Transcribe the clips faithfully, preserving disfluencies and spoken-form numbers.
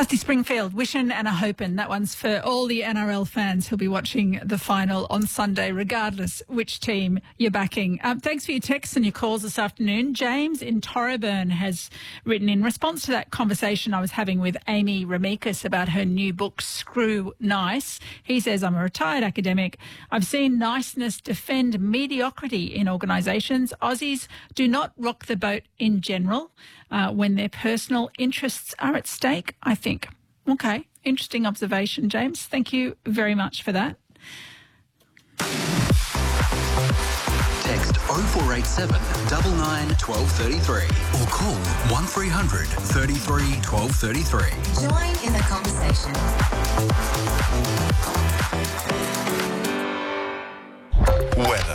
Dusty Springfield, Wishin' and a Hopin'. That one's for all the N R L fans who'll be watching the final on Sunday, regardless which team you're backing. Um, thanks for your texts and your calls this afternoon. James in Torreburn has written in response to that conversation I was having with Amy Ramikas about her new book, Screw Nice. He says, I'm a retired academic. I've seen niceness defend mediocrity in organisations. Aussies do not rock the boat in general uh, when their personal interests are at stake, I think. Okay, interesting observation, James. Thank you very much for that. Text oh four eight seven, nine nine, one two three three or call one three hundred, thirty-three, twelve thirty-three. Join in the conversation. Weather.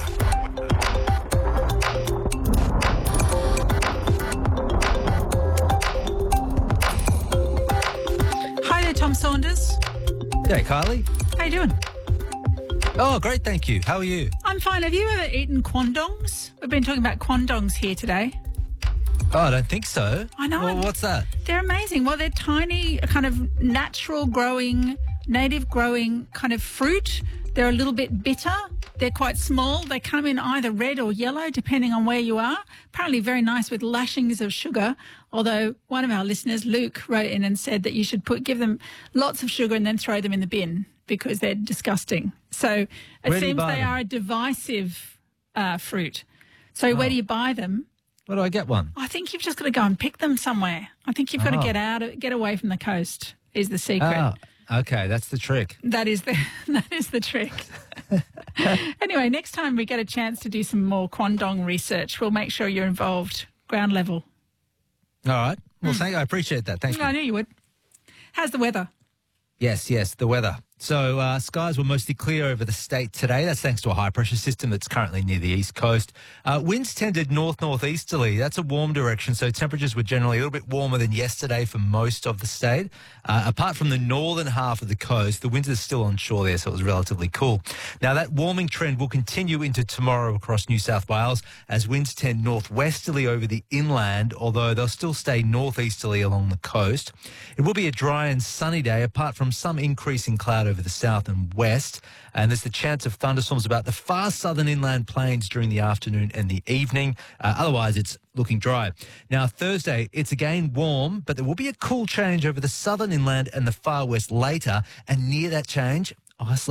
Hi there, Tom Saunders. Hey, Kylie. How you doing? Oh, great, thank you. How are you? I'm fine. Have you ever eaten quandongs? We've been talking about quandongs here today. Oh, I don't think so. I know. Well, what's that? They're amazing. Well, they're tiny, kind of natural growing, native growing kind of fruit. They're a little bit bitter. They're quite small. They come in either red or yellow, depending on where you are. Apparently very nice with lashings of sugar, although one of our listeners, Luke, wrote in and said that you should put give them lots of sugar and then throw them in the bin because they're disgusting. So it Where do you seems buy they them? are a divisive uh, fruit. So where Oh. do you buy them? Where do I get one? I think you've just got to go and pick them somewhere. I think you've got to Oh. get out, get away from the coast is the secret. Oh, okay, that's the trick. That is the that is the trick. Anyway, next time we get a chance to do some more quandong research, we'll make sure you're involved, ground level. All right. Well, thank I appreciate that. Thanks. I knew you would. How's the weather? Yes, yes, the weather. So uh, skies were mostly clear over the state today. That's thanks to a high-pressure system that's currently near the east coast. Uh, winds tended north-northeasterly. That's a warm direction, so temperatures were generally a little bit warmer than yesterday for most of the state. Uh, apart from the northern half of the coast, the winds are still onshore there, so it was relatively cool. Now, that warming trend will continue into tomorrow across New South Wales as winds tend northwesterly over the inland, although they'll still stay northeasterly along the coast. It will be a dry and sunny day, apart from some increase in cloud over the south and west, and there's the chance of thunderstorms about the far southern inland plains during the afternoon and the evening. Uh, otherwise, it's looking dry. Now, Thursday, it's again warm, but there will be a cool change over the southern inland and the far west later, and near that change, isolated